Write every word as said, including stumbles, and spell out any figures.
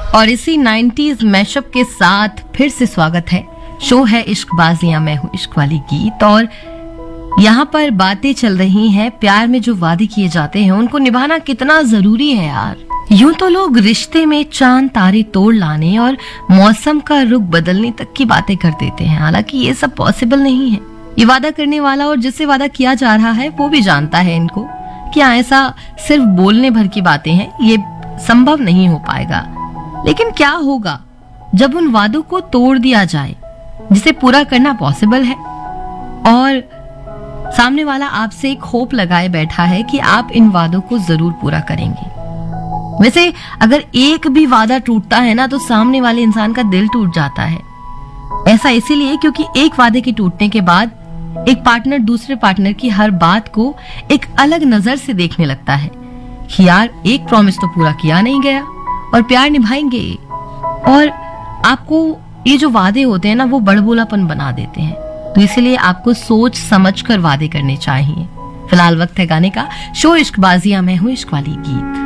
और इसी nineties mashup के साथ फिर से स्वागत है। शो है इश्कबाजियां, मैं हूँ इश्क वाली गीत। और यहाँ पर बातें चल रही हैं प्यार में जो वादे किए जाते हैं उनको निभाना कितना जरूरी है यार। यूं तो लोग रिश्ते में चांद तारे तोड़ लाने और मौसम का रुख बदलने तक की बातें कर देते हैं, हालांकि ये सब पॉसिबल नहीं है। ये वादा करने वाला और जिससे वादा किया जा रहा है वो भी जानता है इनको कि ऐसा सिर्फ बोलने भर की बातें हैं, ये संभव नहीं हो पाएगा। लेकिन क्या होगा जब उन वादों को तोड़ दिया जाए जिसे पूरा करना पॉसिबल है और सामने वाला आपसे एक होप लगाए बैठा है कि आप इन वादों को जरूर पूरा करेंगे। वैसे अगर एक भी वादा टूटता है ना तो सामने वाले इंसान का दिल टूट जाता है। ऐसा इसीलिए क्योंकि एक वादे के टूटने के बाद एक पार्टनर दूसरे पार्टनर की हर बात को एक अलग नजर से देखने लगता है कि यार एक प्रॉमिस तो पूरा किया नहीं गया और प्यार निभाएंगे। और आपको ये जो वादे होते हैं ना वो बड़बोलापन बना देते हैं, तो इसलिए आपको सोच समझ कर वादे करने चाहिए। फिलहाल वक्त है गाने का। शो इश्कबाजियां, मैं हूँ इश्क वाली गीत।